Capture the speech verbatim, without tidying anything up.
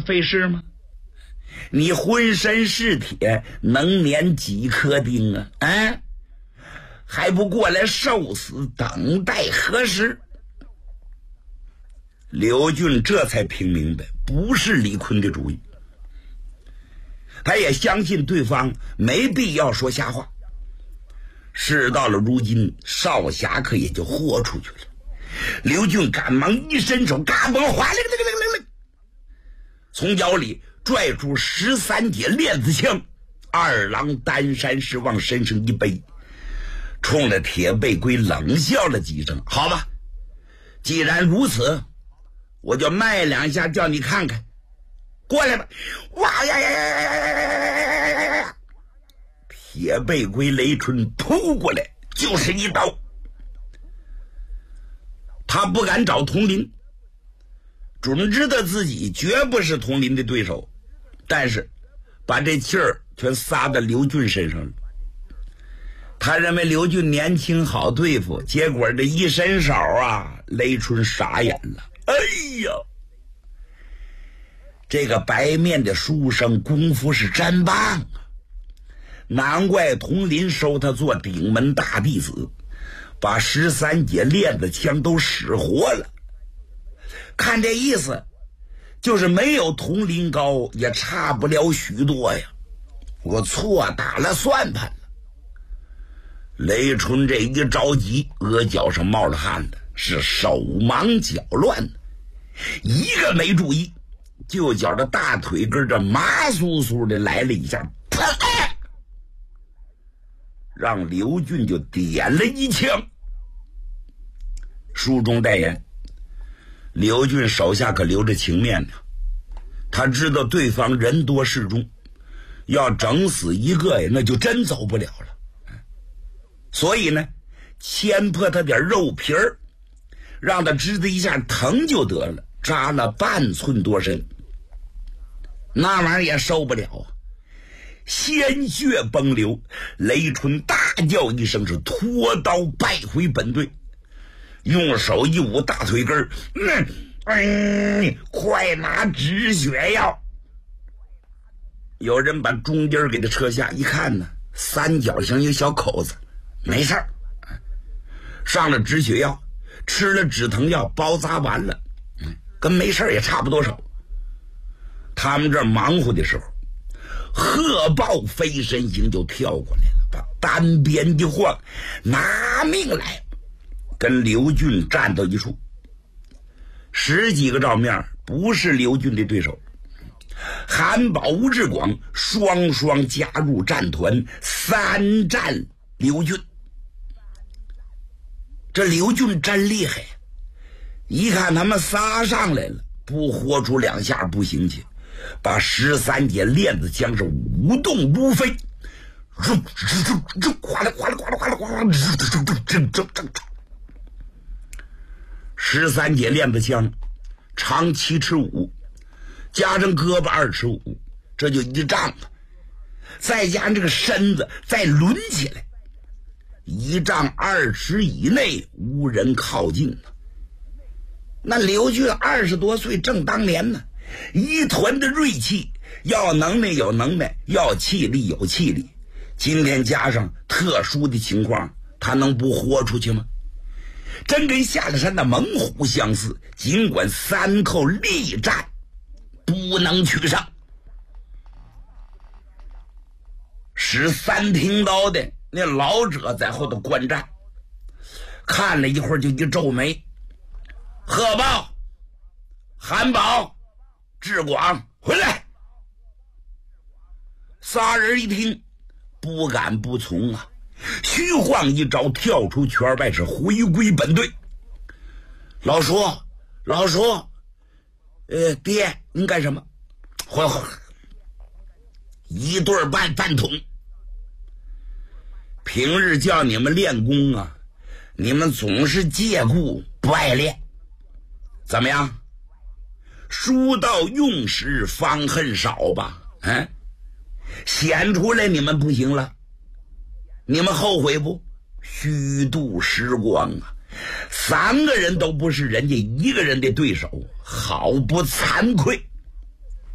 费事吗？你浑身是铁，能粘几颗钉啊？啊，还不过来受死，等待何时？刘俊这才听明白，不是李坤的主意。他也相信对方没必要说瞎话。事到了如今，少侠可也就豁出去了。刘俊赶忙一伸手，嘎嘣哗啦啦啦啦，从腰里拽出十三节链子枪，二郎单山石往身上一背，冲着铁背龟冷笑了几声。好吧，既然如此，我就迈两下叫你看看，过来吧！哇呀呀呀呀呀呀呀呀！铁背龟雷春扑过来就是一刀。他不敢找佟林，准知道自己绝不是佟林的对手，但是把这气儿全撒到刘俊身上了。他认为刘俊年轻好对付，结果这一伸手啊，雷春傻眼了。哎呀，这个白面的书生功夫是真棒啊！难怪佟林收他做顶门大弟子，把十三节链子枪都使活了。看这意思，就是没有佟林高也差不了许多呀。我错打了算盘了。雷春这一着急，额角上冒了汗的，是手忙脚乱的，一个没注意，就觉着大腿根这麻酥酥的来了一下，砰！让刘俊就点了一枪。书中代言，刘俊手下可留着情面呢，他知道对方人多势众，要整死一个呀，那就真走不了了。所以呢，牵破他点肉皮儿，让他知道一下疼就得了，扎了半寸多深，那玩意儿也受不了啊！鲜血崩流，雷春大叫一声，是脱刀败回本队，用手一捂大腿根儿，嗯嗯，快拿止血药！有人把中间给他撤下，一看呢，三角形一个小口子，没事儿，上了止血药，吃了止疼药，包扎完了，跟没事也差不多少。他们这忙活的时候，鹤豹飞身形就跳过来了，把单边一晃，拿命来，跟刘俊站到一处。十几个照面不是刘俊的对手，韩宝、吴志广双双加入战团，三战刘俊。这刘俊真厉害，一看他们仨上来了，不豁出两下不行去，把十三节链子枪是无动不飞，哗啦哗啦哗啦哗啦哗啦，十三节链子枪长七尺五，加上胳膊二尺五，这就一丈了，再加上这个身子再抡起来，一丈二尺以内无人靠近了。那刘俊二十多岁正当年呢，一团的锐气，要能耐有能耐，要气力有气力，今天加上特殊的情况，他能不豁出去吗？真跟下了山的猛虎相似，尽管三扣力战不能取胜。使三挺刀的那老者在后头观战，看了一会儿就一皱眉，贺豹、韩宝、志广回来。仨人一听不敢不从啊，虚晃一招跳出圈外，是回归本队。老叔老叔，呃，爹您干什么？回回一对半饭桶。平日叫你们练功啊，你们总是借故不爱练，怎么样？书到用时方恨少吧？嗯，显出来你们不行了，你们后悔不？虚度时光啊！三个人都不是人家一个人的对手，好不惭愧。